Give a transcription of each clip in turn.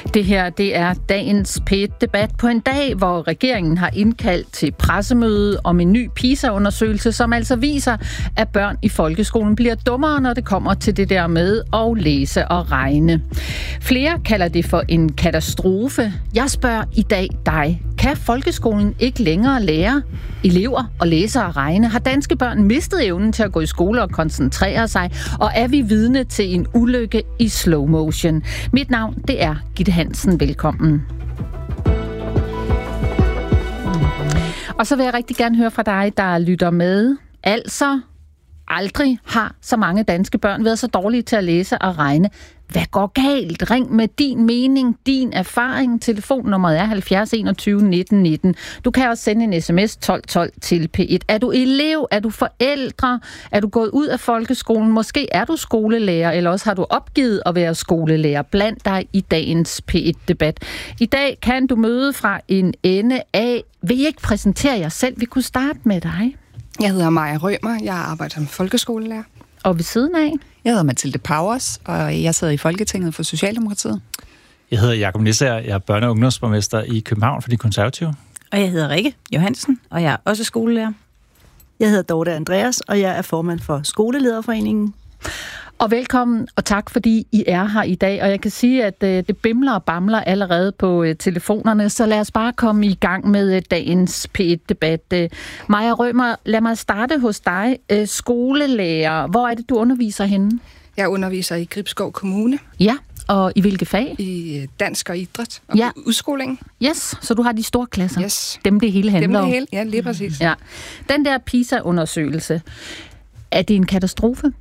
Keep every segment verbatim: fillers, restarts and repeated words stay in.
Det her, det er dagens P et-debat på en dag, hvor regeringen har indkaldt til pressemøde om en ny PISA-undersøgelse, som altså viser, at børn i folkeskolen bliver dummere, når det kommer til det der med at læse og regne. Flere kalder det for en katastrofe. Jeg spørger i dag dig, kan folkeskolen ikke længere lære elever at læse og regne? Har danske børn mistet evnen til at gå i skole og koncentrere sig? Og er vi vidne til en ulykke i slow motion? Mit navn, det er Gitte Hansen. Velkommen. Og så vil jeg rigtig gerne høre fra dig, der lytter med. Altså, aldrig har så mange danske børn været så dårlige til at læse og regne. Hvad går galt? Ring med din mening, din erfaring. Telefonnummeret er halvfjerds enogtyve nitten nitten. Du kan også sende en sms tolv tolv til P et. Er du elev? Er du forældre? Er du gået ud af folkeskolen? Måske er du skolelærer, eller også har du opgivet at være skolelærer. Bland dig i dagens P et-debat. I dag kan du møde fra en ende af. Vil I ikke præsentere jer selv? Vi kunne starte med dig. Jeg hedder Maja Rømer. Jeg arbejder som folkeskolelærer. Og ved siden af? Jeg hedder Mathilde Powers, og jeg sidder i Folketinget for Socialdemokratiet. Jeg hedder Jakob Nissager. Jeg er børne- og ungdomsborgmester i København for de konservative. Og jeg hedder Rikke Johansen, og jeg er også skolelærer. Jeg hedder Dorte Andreas, og jeg er formand for Skolelederforeningen. Og velkommen, og tak fordi I er her i dag. Og jeg kan sige, at øh, det bimler og bamler allerede på øh, telefonerne, så lad os bare komme i gang med øh, dagens P et-debat. Øh, Maja Rømer, lad mig starte hos dig. Øh, skolelærer, hvor er det, du underviser henne? Jeg underviser i Gribskov Kommune. Ja, og i hvilke fag? I dansk og idræt og ja. udskoling. Yes, så du har de store klasser. Yes. Dem det hele handler om. Dem det hele, ja, lige præcis. Ja. Den der PISA-undersøgelse, er det en katastrofe?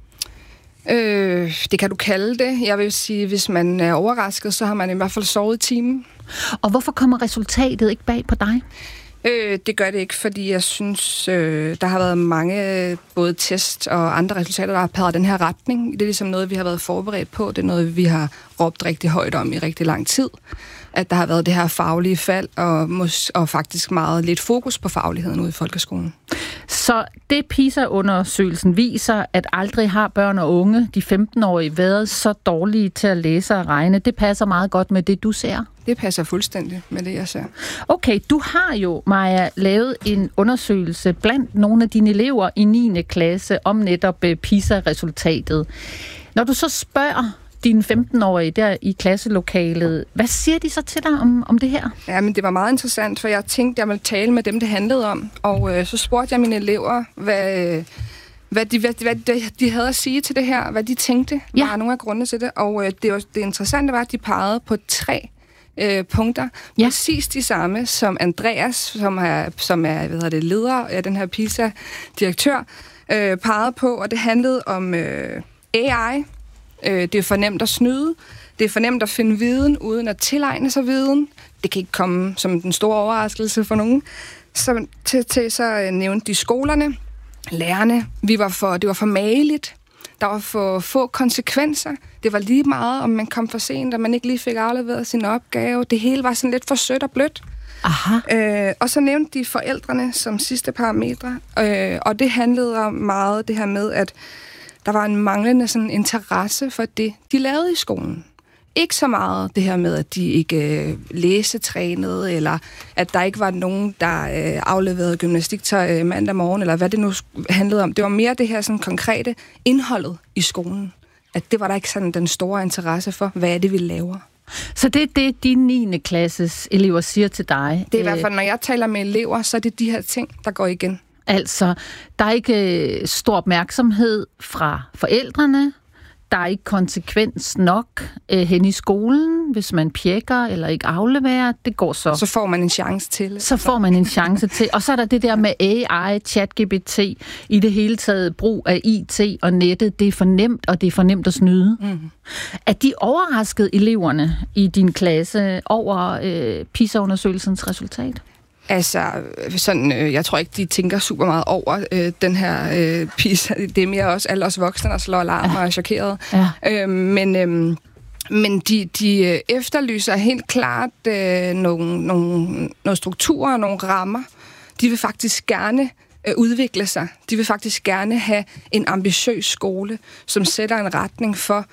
Øh, det kan du kalde det. Jeg vil sige, hvis man er overrasket, så har man i hvert fald sovet i timen. Og hvorfor kommer resultatet ikke bag på dig? Øh, det gør det ikke, fordi jeg synes, øh, der har været mange både test og andre resultater, der har peget den her retning. Det er ligesom noget, vi har været forberedt på. Det er noget, vi har råbt rigtig højt om i rigtig lang tid. At der har været det her faglige fald, og, mås- og faktisk meget lidt fokus på fagligheden ude i folkeskolen. Så det PISA-undersøgelsen viser, at aldrig har børn og unge, de femten-årige, været så dårlige til at læse og regne. Det passer meget godt med det, du ser. Det passer fuldstændig med det, jeg ser. Okay, du har jo, Maja, lavet en undersøgelse blandt nogle af dine elever i niende klasse om netop PISA-resultatet. Når du så spørger dine femten-årige der i klasselokalet, hvad siger de så til dig om, om det her? Ja, men det var meget interessant, for jeg tænkte, jeg ville tale med dem, det handlede om. Og øh, så spurgte jeg mine elever, hvad, hvad, de, hvad, hvad de havde at sige til det her, hvad de tænkte. Ja. Var nogle af grundene til det. Og øh, det, var, det interessante var, at de pegede på tre øh, punkter. Ja. Præcis de samme som Andreas, som er, som er hvad hedder det, leder af den her PISA-direktør, øh, pegede på, og det handlede om øh, A I. Det er for nemt at snyde. Det er for nemt at finde viden, uden at tilegne sig viden. Det kan ikke komme som den store overraskelse for nogen. Så til, til så nævnte de skolerne, lærerne. Vi var for, det var for mageligt. Der var for få konsekvenser. Det var lige meget, om man kom for sent, og man ikke lige fik afleveret sin opgave. Det hele var sådan lidt for sødt og blødt. Aha. Øh, og så nævnte de forældrene som sidste parametre. Øh, og det handlede om meget det her med, at der var en manglende sådan, interesse for det, de lavede i skolen. Ikke så meget det her med, at de ikke øh, læsetrænede, eller at der ikke var nogen, der øh, afleverede gymnastiktøj øh, mandag morgen, eller hvad det nu handlede om. Det var mere det her sådan, konkrete indholdet i skolen. At det var der ikke sådan den store interesse for, hvad er det, vi laver. Så det er det, dine niende klasses elever siger til dig? Det er i hvert fald, når jeg taler med elever, så er det de her ting, der går igen. Altså, der er ikke stor opmærksomhed fra forældrene. Der er ikke konsekvens nok øh, hen i skolen, hvis man pjekker eller ikke afleverer. Det går så. Så får man en chance til. Så får man en chance til. Og så er der det der med A I, ChatGPT, i det hele taget brug af I T og nettet. Det er for nemt, og det er for nemt at snyde. Mm. Er de overrasket eleverne i din klasse over øh, PISA-undersøgelsens resultat? Altså, sådan, øh, jeg tror ikke, de tænker super meget over øh, den her øh, PISA. Det er mere også alle os voksne, der slår alarm og er chokeret. Ja. Øh, men øh, men de, de efterlyser helt klart øh, nogle, nogle, nogle strukturer og nogle rammer. De vil faktisk gerne øh, udvikle sig. De vil faktisk gerne have en ambitiøs skole, som sætter en retning for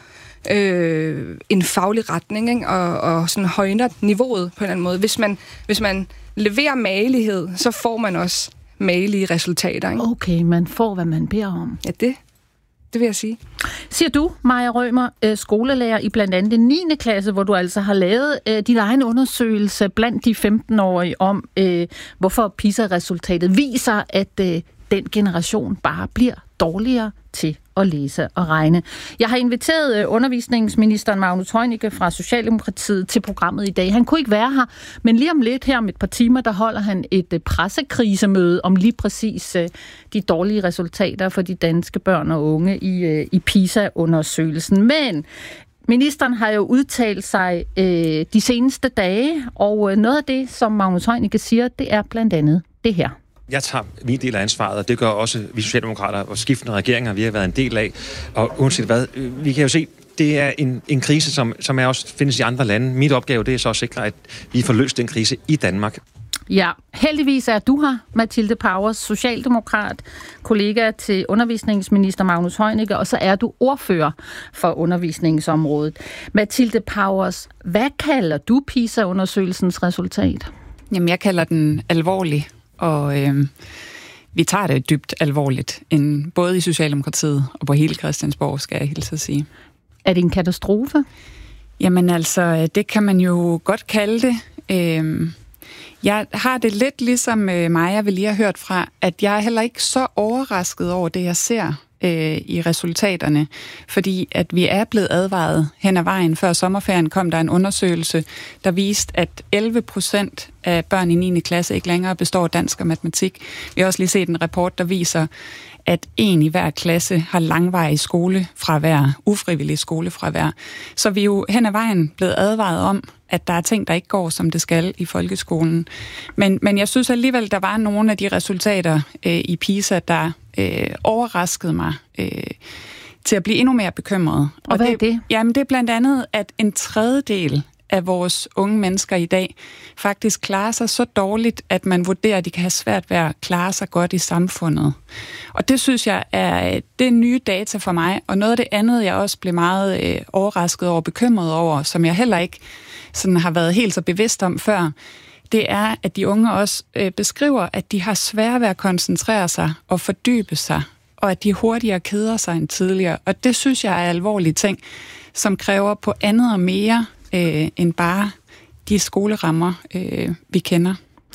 øh, en faglig retning, ikke? Og, og sådan højner niveauet på en eller anden måde. Hvis man, hvis man leverer magelighed, så får man også magelige resultater. Ikke? Okay, man får, hvad man beder om. Ja, det, det vil jeg sige. Siger du, Maja Rømer, skolelærer i blandt andet den niende klasse, hvor du altså har lavet øh, din egen undersøgelse blandt de femten-årige om, øh, hvorfor PISA-resultatet viser, at øh, den generation bare bliver dårligere til at læse og regne. Jeg har inviteret undervisningsministeren Magnus Heunicke fra Socialdemokratiet til programmet i dag. Han kunne ikke være her, men lige om lidt her om et par timer, der holder han et pressekrisemøde om lige præcis de dårlige resultater for de danske børn og unge i, i PISA-undersøgelsen. Men ministeren har jo udtalt sig øh, de seneste dage, og noget af det, som Magnus Heunicke siger, det er blandt andet det her. Jeg tager min del af ansvaret, og det gør også vi socialdemokrater og skiftende regeringer, vi har været en del af. Og uanset hvad, vi kan jo se, det er en, en krise, som, som er også findes i andre lande. Mit opgave, det er så at sikre, at vi får løst den krise i Danmark. Ja, heldigvis er du her, Mathilde Pauwers, socialdemokrat, kollega til undervisningsminister Magnus Heunicke, og så er du ordfører for undervisningsområdet. Mathilde Pauwers, hvad kalder du PISA-undersøgelsens resultat? Jamen, jeg kalder den alvorlig. Og øh, vi tager det dybt alvorligt, end både i Socialdemokratiet og på hele Christiansborg, skal jeg hilse at sige. Er det en katastrofe? Jamen altså, det kan man jo godt kalde det. Øh, jeg har det lidt ligesom øh, Maja, vi lige har hørt fra, at jeg er heller ikke så overrasket over det, jeg ser øh, i resultaterne, fordi at vi er blevet advaret hen ad vejen. Før sommerferien kom der en undersøgelse, der viste, at elleve procent af børn i niende klasse ikke længere består dansk og matematik. Vi har også lige set en rapport, der viser, at en i hver klasse har langvarig skolefravær, ufrivillig skolefravær. Så vi er jo hen ad vejen blevet advaret om, at der er ting, der ikke går, som det skal i folkeskolen. Men, men jeg synes alligevel, der var nogle af de resultater øh, i PISA, der øh, overraskede mig øh, til at blive endnu mere bekymret. Og, og hvad er det? Jamen, det er blandt andet, at en tredjedel af vores unge mennesker i dag faktisk klarer sig så dårligt, at man vurderer, at de kan have svært ved at klare sig godt i samfundet. Og det synes jeg er, det er nye data for mig, og noget af det andet, jeg også blev meget øh, overrasket over, bekymret over, som jeg heller ikke sådan har været helt så bevidst om før, det er, at de unge også øh, beskriver, at de har svært ved at koncentrere sig og fordybe sig, og at de hurtigere keder sig end tidligere. Og det synes jeg er alvorlige ting, som kræver på andet og mere øh, end bare de skolerammer, øh, vi kender.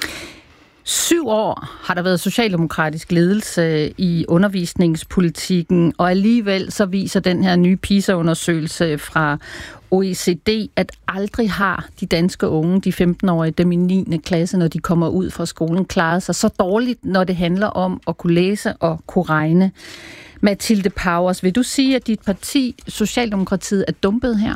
Syv år har der været socialdemokratisk ledelse i undervisningspolitikken, og alligevel så viser den her nye PISA-undersøgelse fra O E C D, at aldrig har de danske unge, de femten-årige, dem i niende klasse, når de kommer ud fra skolen, klaret sig så dårligt, når det handler om at kunne læse og kunne regne. Mathilde Pauwers, vil du sige, at dit parti, Socialdemokratiet, er dumpet her?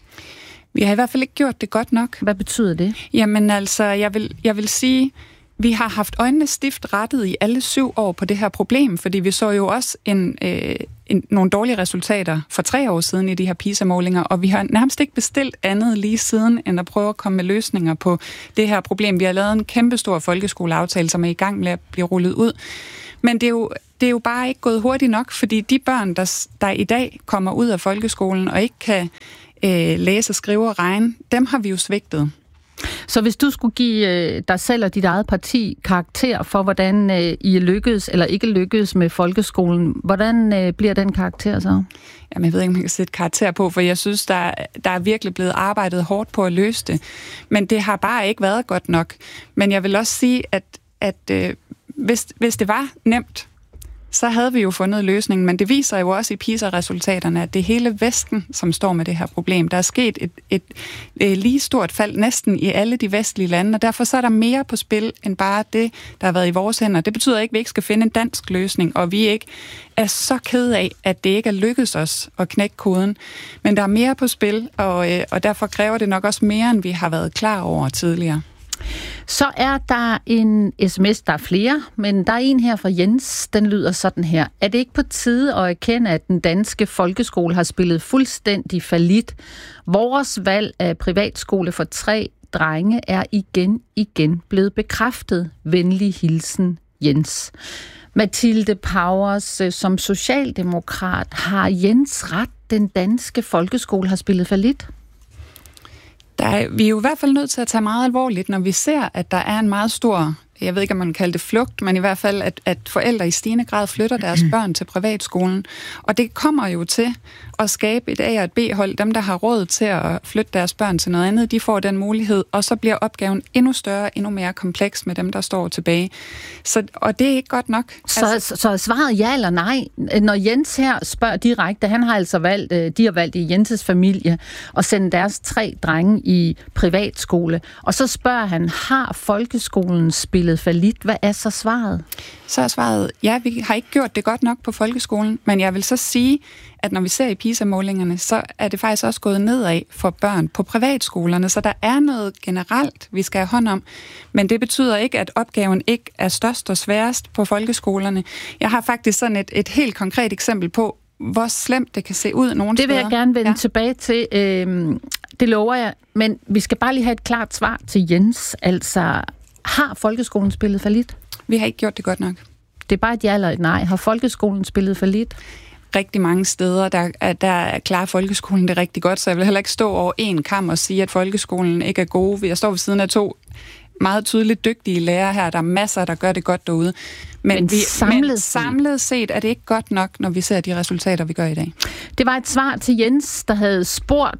Vi har i hvert fald ikke gjort det godt nok. Hvad betyder det? Jamen altså, jeg vil, jeg vil sige, vi har haft øjnene stift rettet i alle syv år på det her problem, fordi vi så jo også en, øh, en, nogle dårlige resultater for tre år siden i de her PISA-målinger, og vi har nærmest ikke bestilt andet lige siden, end at prøve at komme med løsninger på det her problem. Vi har lavet en kæmpestor folkeskoleaftale, som er i gang med at blive rullet ud. Men det er jo, det er jo bare ikke gået hurtigt nok, fordi de børn, der, der i dag kommer ud af folkeskolen og ikke kan øh, læse, skrive og regne, dem har vi jo svigtet. Så hvis du skulle give øh, dig selv og dit eget parti karakter for, hvordan øh, I lykkedes eller ikke lykkedes med folkeskolen, hvordan øh, bliver den karakter så? Jamen, jeg ved ikke, om jeg kan sætte karakter på, for jeg synes, der, der er virkelig blevet arbejdet hårdt på at løse det. Men det har bare ikke været godt nok. Men jeg vil også sige, at, at øh, hvis, hvis det var nemt, så havde vi jo fundet løsningen, men det viser jo også i PISA-resultaterne, at det er hele Vesten, som står med det her problem. Der er sket et, et, et lige stort fald næsten i alle de vestlige lande, og derfor så er der mere på spil end bare det, der har været i vores hænder. Det betyder ikke, at vi ikke skal finde en dansk løsning, og vi ikke er så ked af, at det ikke er lykkedes os at knække koden. Men der er mere på spil, og, og derfor kræver det nok også mere, end vi har været klar over tidligere. Så er der en sms, der er flere, men der er en her fra Jens, den lyder sådan her. Er det ikke på tide at erkende, at den danske folkeskole har spillet fuldstændig fallit? Vores valg af privatskole for tre drenge er igen, igen blevet bekræftet. Venlig hilsen, Jens. Mathilde Powers, som socialdemokrat, har Jens ret, den danske folkeskole har spillet fallit? Der er, vi er jo i hvert fald nødt til at tage meget alvorligt, når vi ser, at der er en meget stor, jeg ved ikke, om man kan kalde det flugt, men i hvert fald, at, at forældre i stigende grad flytter deres børn til privatskolen. Og det kommer jo til at skabe et A- og et B-hold. Dem, der har råd til at flytte deres børn til noget andet, de får den mulighed, og så bliver opgaven endnu større, endnu mere kompleks med dem, der står tilbage. Så, og det er ikke godt nok. Så, altså, så svaret ja eller nej? Når Jens her spørger direkte, han har altså valgt, de har valgt i Jenses familie at sende deres tre drenge i privatskole, og så spørger han, har folkeskolen spillet fallit? Hvad er så svaret? Så er svaret, ja, vi har ikke gjort det godt nok på folkeskolen, men jeg vil så sige, at når vi ser i PISA-målingerne, så er det faktisk også gået nedad for børn på privatskolerne, så der er noget generelt, vi skal have hånd om, men det betyder ikke, at opgaven ikke er størst og sværest på folkeskolerne. Jeg har faktisk sådan et, et helt konkret eksempel på, hvor slemt det kan se ud nogle steder. Det vil jeg gerne vende ja. tilbage til. Øhm, det lover jeg, men vi skal bare lige have et klart svar til Jens. Altså, har folkeskolen spillet fallit? Vi har ikke gjort det godt nok. Det er bare et ja eller et nej. Har folkeskolen spillet fallit? Rigtig mange steder, der, der klarer folkeskolen det rigtig godt, så jeg vil heller ikke stå over en kam og sige, at folkeskolen ikke er god. Jeg står ved siden af to meget tydeligt dygtige lærere her. Der er masser, der gør det godt derude. Men, men, vi, samlet, men samlet set er det ikke godt nok, når vi ser de resultater, vi gør i dag. Det var et svar til Jens, der havde spurgt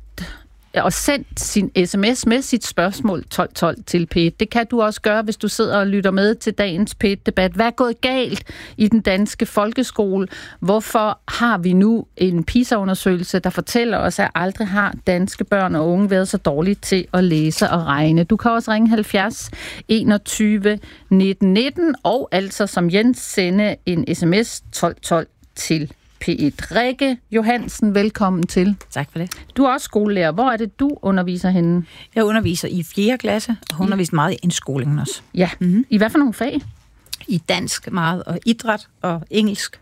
og sendt sin sms med sit spørgsmål tolv tolv til P et. Det kan du også gøre, hvis du sidder og lytter med til dagens P et-debat. Hvad er gået galt i den danske folkeskole? Hvorfor har vi nu en PISA-undersøgelse, der fortæller os, at aldrig har danske børn og unge været så dårligt til at læse og regne? Du kan også ringe halvfjerds enogtyve nitten nitten og altså som Jens sende en sms tolv tolv til P et. Rikke Johansen, velkommen til. Tak for det. Du er også skolelærer. Hvor er det, du underviser henne? Jeg underviser i fjerde klasse, og har undervist meget i indskolingen også. Ja. Mm-hmm. I hvad for nogle fag? I dansk meget, og idræt og engelsk.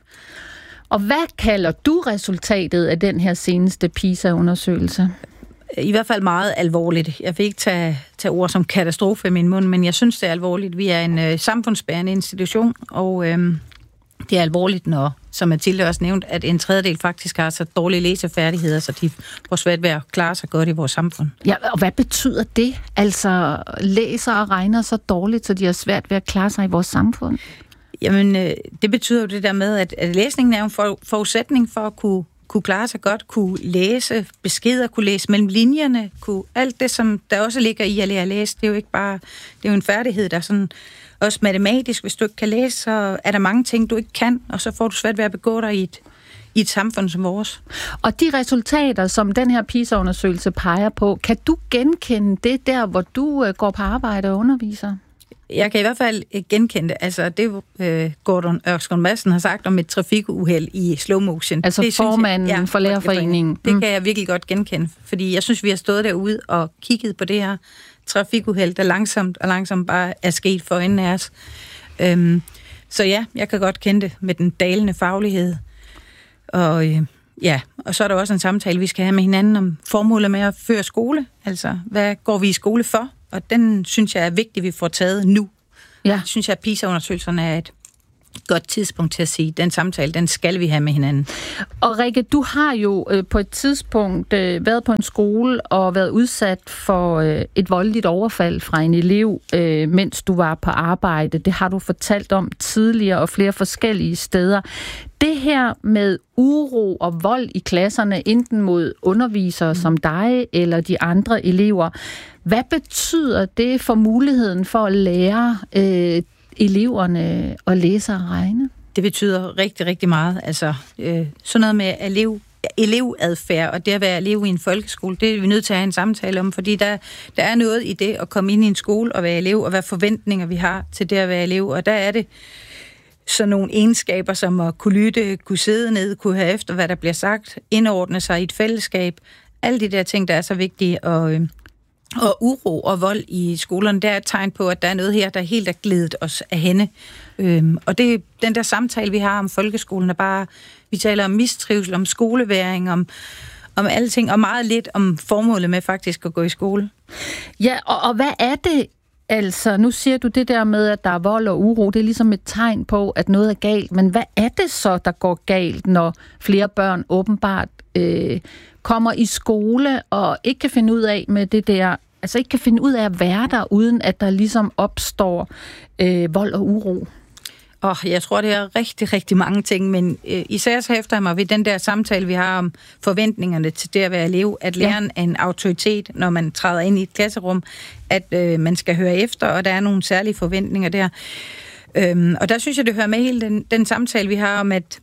Og hvad kalder du resultatet af den her seneste PISA-undersøgelse? I hvert fald meget alvorligt. Jeg vil ikke tage, tage ord som katastrofe i min mund, men jeg synes, det er alvorligt. Vi er en øh, samfundsbærende institution, og øh, det er alvorligt, når, som Mathilde også nævnt, at en tredjedel faktisk har så dårlige læsefærdigheder, så de får svært ved at klare sig godt i vores samfund. Ja, og hvad betyder det? Altså, læser og regner så dårligt, så de har svært ved at klare sig i vores samfund? Jamen, øh, det betyder jo det der med, at, at læsningen er en for, forudsætning for at kunne, kunne klare sig godt, kunne læse beskeder, kunne læse mellem linjerne, kunne alt det, som der også ligger i at lære at læse, det er jo ikke bare, det er jo en færdighed, der sådan også matematisk, hvis du ikke kan læse, så er der mange ting, du ikke kan, og så får du svært ved at begå dig i et, i et samfund som vores. Og de resultater, som den her PISA-undersøgelse peger på, kan du genkende det der, hvor du går på arbejde og underviser? Jeg kan i hvert fald genkende det. Altså, det øh, Gordon Ørskov Madsen har sagt om et trafikuheld i slow motion. Altså det, formanden jeg, ja, for Lærerforeningen. Det mm. kan jeg virkelig godt genkende, fordi jeg synes, vi har stået derude og kigget på det her trafikuheld, der langsomt og langsomt bare er sket for øjnene af os. Øhm, så ja, jeg kan godt kende det med den dalende faglighed. Og øh, ja, og så er der også en samtale, vi skal have med hinanden om formålet med at føre skole. Altså, hvad går vi i skole for? Og den synes jeg er vigtigt, vi får taget nu. Ja. Jeg synes jeg, at PISA-undersøgelserne er et godt tidspunkt til at sige, den samtale, den skal vi have med hinanden. Og Rikke, du har jo øh, på et tidspunkt øh, været på en skole og været udsat for øh, et voldeligt overfald fra en elev, øh, mens du var på arbejde. Det har du fortalt om tidligere og flere forskellige steder. Det her med uro og vold i klasserne, enten mod undervisere som dig eller de andre elever, hvad betyder det for muligheden for at lære øh, eleverne at læse og regne? Det betyder rigtig, rigtig meget. Altså, øh, sådan noget med elev, elevadfærd, og det at være elev i en folkeskole, det er vi nødt til at have en samtale om, fordi der, der er noget i det at komme ind i en skole og være elev, og hvad forventninger vi har til det at være elev, og der er det sådan nogle egenskaber, som at kunne lytte, kunne sidde ned, kunne have efter, hvad der bliver sagt, indordne sig i et fællesskab, alle de der ting, der er så vigtige, og øh, Og uro og vold i skolerne, det er et tegn på, at der er noget her, der helt er glædet os af hende. Øhm, og det den der samtale, vi har om folkeskolen, er bare, vi taler om mistrivsel, om skoleværing, om, om alle ting, og meget lidt om formålet med faktisk at gå i skole. Ja, og, og hvad er det Altså, nu siger du det der med, at der er vold og uro. Det er ligesom et tegn på, at noget er galt. Men hvad er det så, der går galt, når flere børn åbenbart øh, kommer i skole og ikke kan finde ud af med det der, altså ikke kan finde ud af at være der, uden at der ligesom opstår øh, vold og uro? Og jeg tror, det er rigtig, rigtig mange ting, men øh, især så hæfter jeg mig ved den der samtale, vi har om forventningerne til det at være elev, at læreren ja. er en autoritet, når man træder ind i et klasserum, at øh, man skal høre efter, og der er nogle særlige forventninger der. Øhm, og der synes jeg, det hører med hele den, den samtale, vi har om, at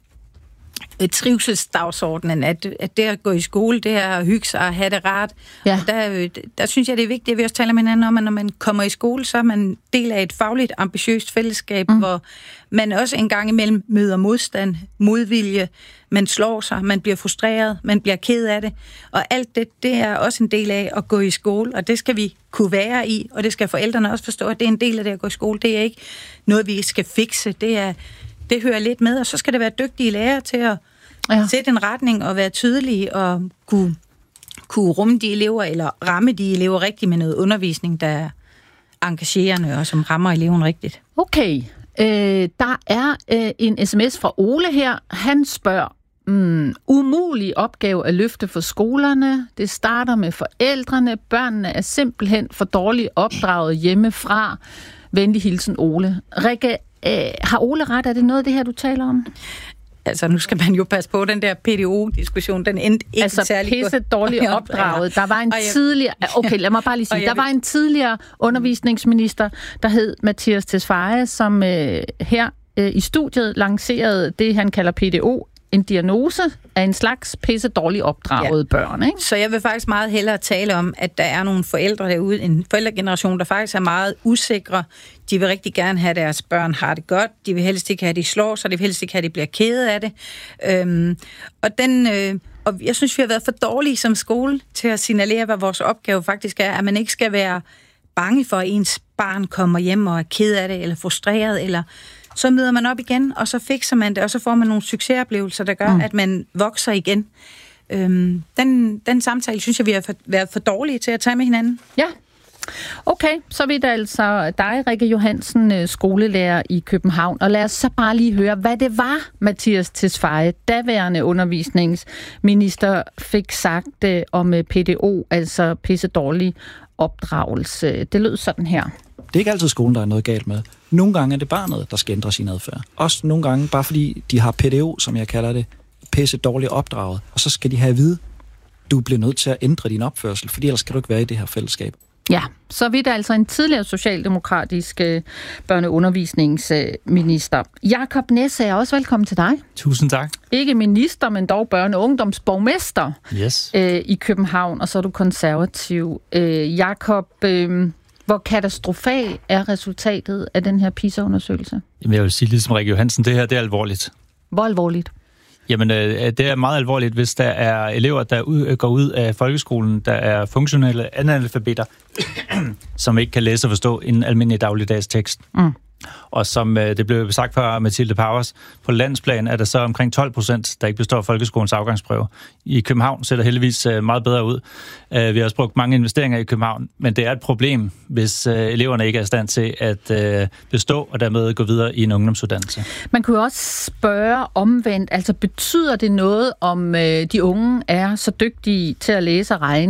trivselsdagsordenen, at, at det at gå i skole, det er at hygge sig og have det rart. Ja. Og der, der synes jeg, det er vigtigt, at vi også taler med hinanden om, at når man kommer i skole, så er man del af et fagligt ambitiøst fællesskab, mm. hvor man også en gang imellem møder modstand, modvilje, man slår sig, man bliver frustreret, man bliver ked af det. Og alt det, det er også en del af at gå i skole, og det skal vi kunne være i, og det skal forældrene også forstå, at det er en del af det at gå i skole. Det er ikke noget, vi skal fikse. Det er Det hører lidt med, og så skal det være dygtige lærere til at ja. sætte en retning og være tydelige og kunne, kunne rumme de elever, eller ramme de elever rigtigt med noget undervisning, der er engagerende og som rammer eleven rigtigt. Okay, øh, der er øh, en sms fra Ole her. Han spørger, mm, umulig opgave at løfte for skolerne. Det starter med forældrene. Børnene er simpelthen for dårligt opdraget hjemmefra. Venlig hilsen, Ole. Rikke, Øh, har Ole ret? Er det noget af det her, du taler om? Altså, nu skal man jo passe på den der P D O-diskussion. Den endte ikke altså, særlig godt. Altså, pisse dårligt opdraget. Der var en tidligere... Okay, lad mig bare lige sige. Der var en tidligere undervisningsminister, der hed Mattias Tesfaye, som øh, her øh, i studiet lancerede det, han kalder P D O, en diagnose af en slags pisse dårligt opdraget ja. børn, ikke? Så jeg vil faktisk meget hellere tale om, at der er nogle forældre derude, en forældregeneration, der faktisk er meget usikre. De vil rigtig gerne have, at deres børn har det godt. De vil helst ikke have, at de slår sig. De vil helst ikke have, at de bliver kede af det. Øhm, og, den, øh, og jeg synes, vi har været for dårlige som skole til at signalere, hvad vores opgave faktisk er. At man ikke skal være bange for, at ens barn kommer hjem og er ked af det, eller frustreret, eller... Så møder man op igen, og så fikser man det, og så får man nogle succesoplevelser, der gør, mm. at man vokser igen. Øhm, den, den samtale, synes jeg, vi har for, været for dårlige til at tage med hinanden. Ja. Okay, så vidt altså dig, Rikke Johansen, skolelærer i København. Og lad os så bare lige høre, hvad det var, Mattias Tesfaye, daværende undervisningsminister, fik sagt om P D O, altså pisse dårlig opdragelse. Det lød sådan her. Det er ikke altid skolen, der er noget galt med. Nogle gange er det barnet, der skal ændre sin adfærd. Også nogle gange, bare fordi de har P D O, som jeg kalder det, pisse dårligt opdraget. Og så skal de have at vide, du bliver nødt til at ændre din opførsel, fordi ellers kan du ikke være i det her fællesskab. Ja, så vidt altså en tidligere socialdemokratisk øh, børneundervisningsminister. Jakob Næs er også velkommen til dig. Tusind tak. Ikke minister, men dog børne- og ungdomsborgmester yes. øh, i København, og så er du konservativ. Øh, Jakob, øh, hvor katastrofal er resultatet af den her PISA-undersøgelse? Jamen, jeg vil sige ligesom Rikke Johansen, det her det er alvorligt. Hvor alvorligt? Jamen, øh, det er meget alvorligt, hvis der er elever, der ud, går ud af folkeskolen, der er funktionelle analfabeter, som ikke kan læse og forstå en almindelig dagligdags tekst. Mm. Og som øh, det blev sagt fra Mathilde Powers, på landsplan er der så omkring tolv procent, der ikke består folkeskolens afgangsprøve. I København ser det heldigvis øh, meget bedre ud. Øh, vi har også brugt mange investeringer i København, men det er et problem, hvis øh, eleverne ikke er i stand til at øh, bestå og dermed gå videre i en ungdomsuddannelse. Man kunne også spørge omvendt, altså betyder det noget, om øh, de unge er så dygtige til at læse og regne,